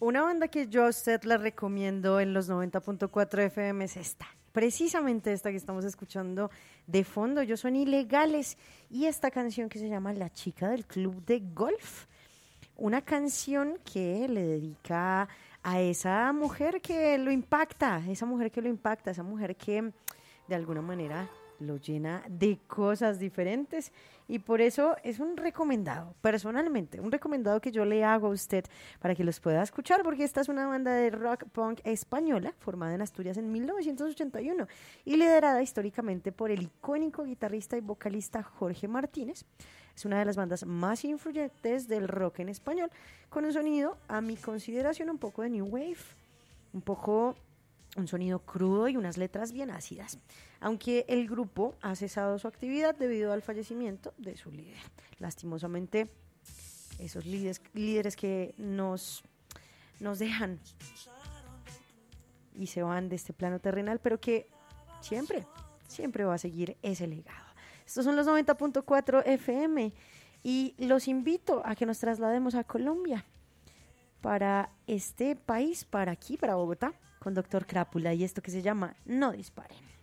Una banda que yo a usted la recomiendo en los 90.4 FM es esta. Precisamente esta que estamos escuchando de fondo, ellos son Ilegales, y esta canción que se llama La chica del club de golf. Una canción que le dedica a esa mujer que lo impacta, esa mujer que lo impacta, esa mujer que de alguna manera lo llena de cosas diferentes, y por eso es un recomendado, personalmente, un recomendado que yo le hago a usted para que los pueda escuchar, porque esta es una banda de rock punk española formada en Asturias en 1981 y liderada históricamente por el icónico guitarrista y vocalista Jorge Martínez. Es una de las bandas más influyentes del rock en español, con un sonido, a mi consideración, un poco de new wave, un sonido crudo y unas letras bien ácidas, aunque el grupo ha cesado su actividad debido al fallecimiento de su líder. Lastimosamente, esos líderes que nos dejan y se van de este plano terrenal, pero que siempre va a seguir ese legado. Estos son los 90.4 FM y los invito a que nos traslademos a Colombia, para este país, para aquí, para Bogotá, con Doctor Crápula y esto que se llama No Disparen.